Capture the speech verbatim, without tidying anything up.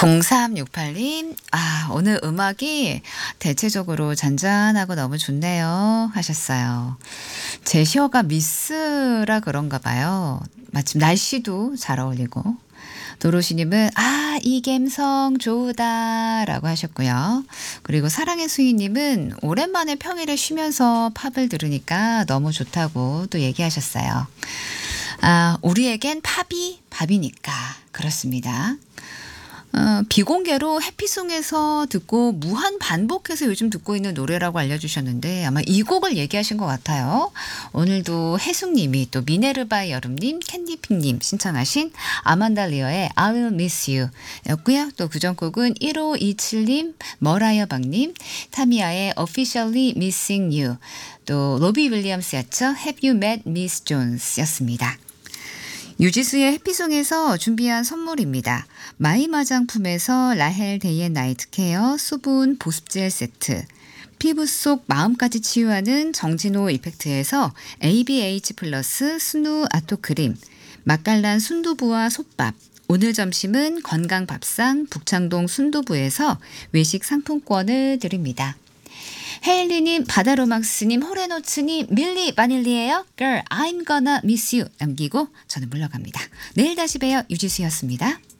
공삼육팔 님, 아, 오늘 음악이 대체적으로 잔잔하고 너무 좋네요. 하셨어요. 제시어가 미스라 그런가 봐요. 마침 날씨도 잘 어울리고. 도로시님은, 아, 이 갬성 좋으다. 라고 하셨고요. 그리고 사랑의 수희님은 오랜만에 평일에 쉬면서 팝을 들으니까 너무 좋다고 또 얘기하셨어요. 아, 우리에겐 팝이 밥이니까. 그렇습니다. 어, 비공개로 해피송에서 듣고 무한 반복해서 요즘 듣고 있는 노래라고 알려주셨는데 아마 이 곡을 얘기하신 것 같아요. 오늘도 혜숙님이 또 미네르바의 여름님, 캔디핑님 신청하신 아만다 리어의 I will miss you 였고요. 또 그전곡은 일오이칠 님, 머라이어 박님, 타미야의 officially missing you, 또 로비 윌리엄스였죠. Have you met Miss Jones 였습니다. 유지수의 해피송에서 준비한 선물입니다. 마이 화장품에서 라헬 데이 앤 나이트 케어 수분 보습젤 세트, 피부 속 마음까지 치유하는 정진호 이펙트에서 에이비에이치 플러스 순우 아토크림, 맛깔난 순두부와 솥밥, 오늘 점심은 건강밥상 북창동 순두부에서 외식 상품권을 드립니다. 헤일리님, 바다로망스님, 호레노츠님, 밀리 바닐리예요. Girl, I'm gonna miss you 남기고 저는 물러갑니다. 내일 다시 봬요. 유지수였습니다.